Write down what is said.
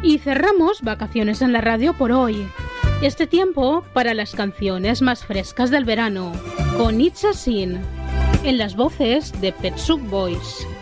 Y cerramos Vacaciones en la Radio por hoy. Este tiempo para las canciones más frescas del verano, con It's a Sin, en las voces de Pet Shop Boys.